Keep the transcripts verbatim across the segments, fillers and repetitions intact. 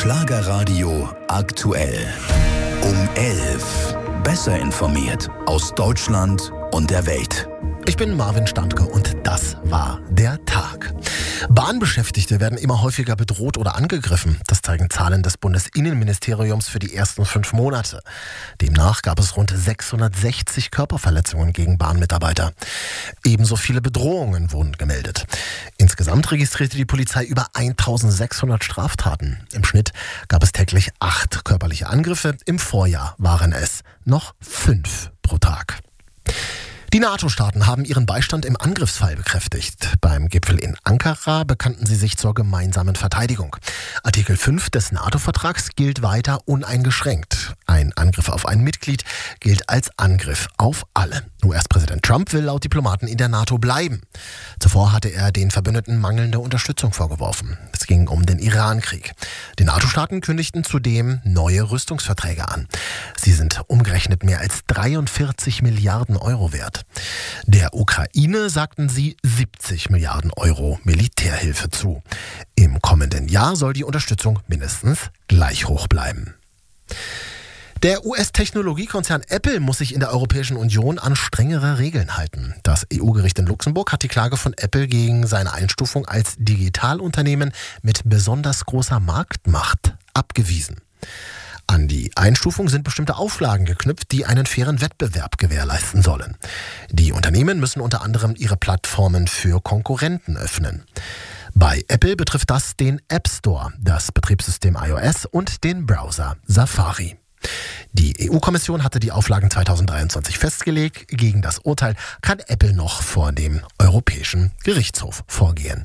Schlagerradio aktuell. Um elf. Besser informiert aus Deutschland und der Welt. Ich bin Marvin Standke und das war der Tag. Bahnbeschäftigte werden immer häufiger bedroht oder angegriffen. Das zeigen Zahlen des Bundesinnenministeriums für die ersten fünf Monate. Demnach gab es rund sechshundertsechzig Körperverletzungen gegen Bahnmitarbeiter. Ebenso viele Bedrohungen wurden gemeldet. Insgesamt registrierte die Polizei über eintausendsechshundert Straftaten. Im Schnitt gab es täglich acht körperliche Angriffe. Im Vorjahr waren es noch fünf pro Tag. Die NATO-Staaten haben ihren Beistand im Angriffsfall bekräftigt. Beim Gipfel in Ankara bekannten sie sich zur gemeinsamen Verteidigung. Artikel fünf des NATO-Vertrags gilt weiter uneingeschränkt. Ein Angriff auf ein Mitglied gilt als Angriff auf alle. U S-Präsident Trump will laut Diplomaten in der NATO bleiben. Zuvor hatte er den Verbündeten mangelnde Unterstützung vorgeworfen. Es ging um den Iran-Krieg. Die NATO-Staaten kündigten zudem neue Rüstungsverträge an. Sie sind umgerechnet mehr als dreiundvierzig Milliarden Euro wert. Der Ukraine sagten sie siebzig Milliarden Euro Militärhilfe zu. Im kommenden Jahr soll die Unterstützung mindestens gleich hoch bleiben. Der U S-Technologiekonzern Apple muss sich in der Europäischen Union an strengere Regeln halten. Das E U-Gericht in Luxemburg hat die Klage von Apple gegen seine Einstufung als Digitalunternehmen mit besonders großer Marktmacht abgewiesen. An die Einstufung sind bestimmte Auflagen geknüpft, die einen fairen Wettbewerb gewährleisten sollen. Die Unternehmen müssen unter anderem ihre Plattformen für Konkurrenten öffnen. Bei Apple betrifft das den App Store, das Betriebssystem iOS und den Browser Safari. Die E U-Kommission hatte die Auflagen zweitausenddreiundzwanzig festgelegt. Gegen das Urteil kann Apple noch vor dem Europäischen Gerichtshof vorgehen.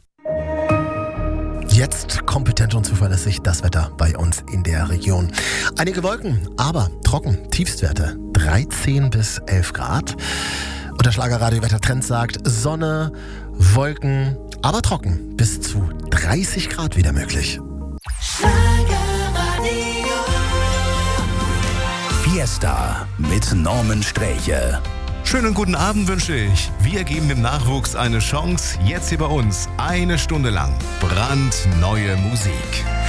Jetzt kompetent und zuverlässig das Wetter bei uns in der Region. Einige Wolken, aber trocken. Tiefstwerte dreizehn bis elf Grad. Und der Schlagerradio-Wettertrend sagt Sonne, Wolken, aber trocken. Bis zu dreißig Grad wieder möglich. Fiesta mit Norman Sträche. Schönen guten Abend wünsche ich. Wir geben dem Nachwuchs eine Chance. Jetzt hier bei uns eine Stunde lang brandneue Musik.